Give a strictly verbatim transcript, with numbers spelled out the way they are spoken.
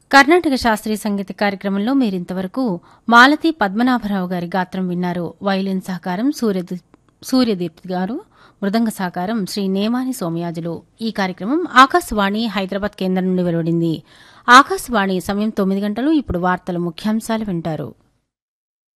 కర్ణాటక శాస్త్రీయ సంగీత కార్యక్రమంలో మీరింతవరకు మాలతి పద్మనాభరావు గారి గాత్రం విన్నారు. వయలిన్ సహకారం సూర్యదీ సూర్యదీప్తి గారు, మృదంగ సహకారం శ్రీ నేమాని సోమయాజులు. ఈ కార్యక్రమం ఆకాశవాణి హైదరాబాద్ కేంద్రం నుండి వెలువడింది. ఆకాశవాణి సమయం తొమ్మిది గంటలు. ఇప్పుడు వార్తల ముఖ్యాంశాలు వింటారు.